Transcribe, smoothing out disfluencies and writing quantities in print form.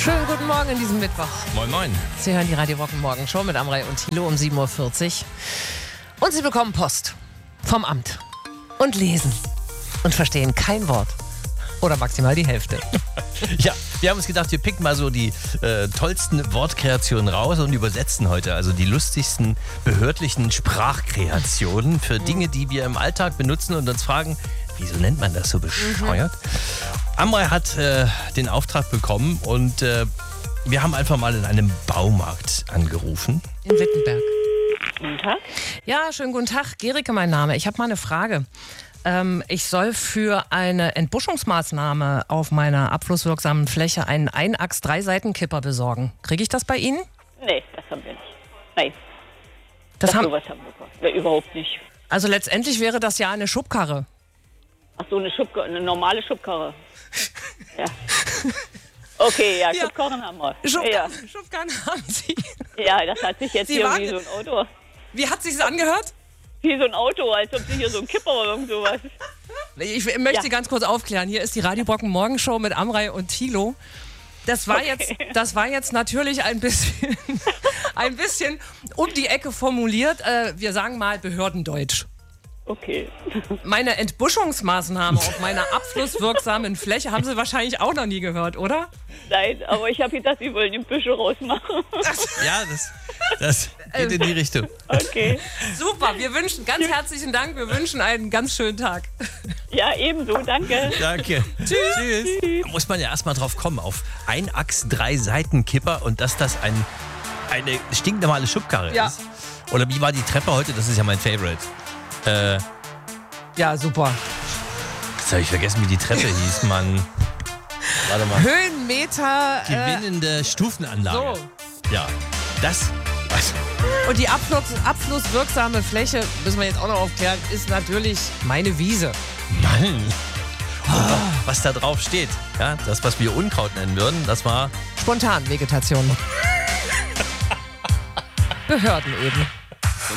Schönen guten Morgen in diesem Mittwoch. Moin, moin. Sie hören die Radio Rock Morgen Show mit Amrei und Thilo um 7.40 Uhr. Und Sie bekommen Post vom Amt und lesen und verstehen kein Wort. Oder maximal die Hälfte. Ja, wir haben uns gedacht, wir picken mal so die tollsten Wortkreationen raus und übersetzen heute. Also die lustigsten behördlichen Sprachkreationen für Dinge, die wir im Alltag benutzen und uns fragen, wieso nennt man das so bescheuert? Amrei hat den Auftrag bekommen und wir haben einfach mal in einem Baumarkt angerufen. In Wittenberg. Guten Tag. Ja, schönen guten Tag. Gericke mein Name. Ich habe mal eine Frage. Ich soll für eine Entbuschungsmaßnahme auf meiner abflusswirksamen Fläche einen Einachs-3-Seitenkipper besorgen. Kriege ich das bei Ihnen? Nee, das haben wir nicht. Nein, Das haben, sowas haben wir überhaupt nicht. also letztendlich wäre das ja eine Schubkarre. Ach so, eine normale Schubkarre. Ja. Okay, ja, Ja. Schubkarren haben wir. Schubkarren haben Sie. Ja, das hat sich jetzt Sie hier waren- wie so ein Auto. Wie hat sich's angehört? Wie so ein Auto, als ob sie hier so ein Kipper oder irgend sowas. Ich möchte ganz kurz aufklären. Hier ist die Radio Brocken Morgenshow mit Amrei und Thilo. Das war jetzt natürlich ein bisschen um die Ecke formuliert. Wir sagen mal Behördendeutsch. Okay. Meine Entbuschungsmaßnahme auf meiner abflusswirksamen Fläche haben Sie wahrscheinlich auch noch nie gehört, oder? Nein, aber ich habe gedacht, Sie wollen die Büsche rausmachen. Ja, das geht in die Richtung. Okay. Super, wir wünschen ganz herzlichen Dank. Wir wünschen einen ganz schönen Tag. Ja, ebenso, danke. Danke. Tschüss. Da muss man ja erstmal drauf kommen, auf Einachs-3-Seitenkipper und dass das eine stinknormale Schubkarre Ja. ist. Oder wie war die Treppe heute? Das ist ja mein Favorite. Ja, super. Jetzt habe ich vergessen, wie die Treppe hieß, Mann. Warte mal. Höhenmeter. Gewinnende Stufenanlage. So. Ja, das... Und die abflusswirksame Fläche, müssen wir jetzt auch noch aufklären, ist natürlich meine Wiese. Mann. Was da drauf steht, ja, das, was wir Unkraut nennen würden, das war... Spontanvegetation. Behörden eben.